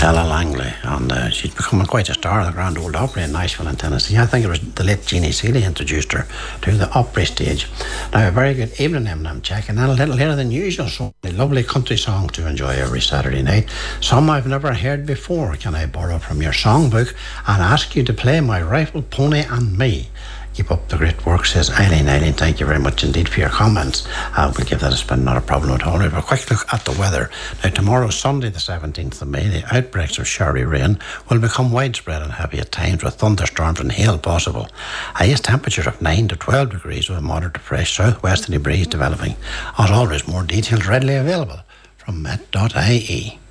Ella Langley, and she's becoming quite a star at the Grand Ole Opry in Nashville in Tennessee. I think it was the late Jeannie Seeley introduced her to the Opry stage. Now, a very good evening, I'm checking, and a little later than usual, so lovely country songs to enjoy every Saturday night. Some I've never heard before. Can I borrow from your songbook and ask you to play My Rifle, Pony and Me? Keep up the great work, says Eileen. Eileen, thank you very much indeed for your comments. We'll give that a spin, not a problem at all. We'll have a quick look at the weather. Now, tomorrow, Sunday the 17th of May, the outbreaks of showery rain will become widespread and heavy at times, with thunderstorms and hail possible. Highest temperatures of 9 to 12 degrees with a moderate to fresh southwesterly breeze developing. As always, more details readily available from met.ie.